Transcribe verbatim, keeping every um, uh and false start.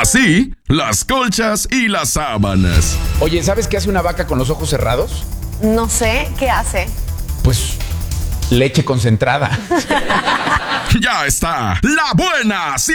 Así, las colchas y las sábanas. Oye, ¿sabes qué hace una vaca con los ojos cerrados? No sé, ¿qué hace? Pues leche concentrada. Ya está, la buena